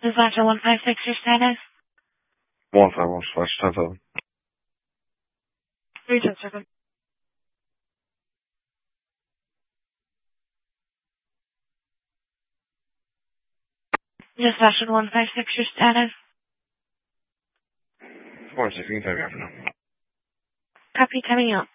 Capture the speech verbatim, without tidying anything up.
Is Ledger one five six your status? one five one slash ten seven. Region circle. Dispatch one five six your status? four sixteen, time after now. Copy, coming out.